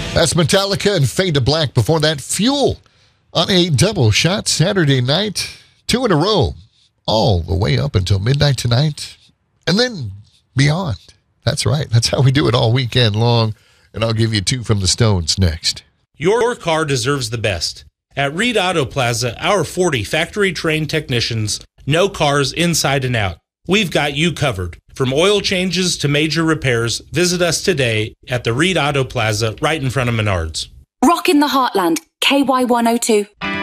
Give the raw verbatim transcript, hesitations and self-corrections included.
That's Metallica and Fade to Black. Before that, Fuel on a double shot Saturday night. Two in a row. All the way up until midnight tonight. And then beyond. That's right. That's how we do it all weekend long. And I'll give you two from the Stones next. Your car deserves the best. At Reed Auto Plaza, our forty factory-trained technicians know cars inside and out. We've got you covered. From oil changes to major repairs, visit us today at the Reed Auto Plaza right in front of Menards. Rock in the Heartland, K Y one oh two.